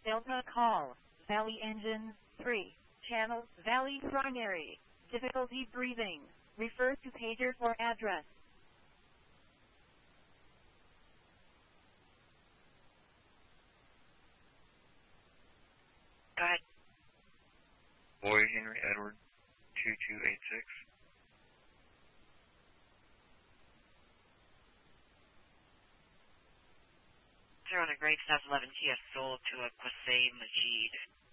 Delta call. Valley engine 3. Channel Valley primary. Difficulty breathing. Refer to pager for address. Go ahead. Boy Henry Edward 2286. Zero on a grade staff 11 TS Soul to a Qusay Majid.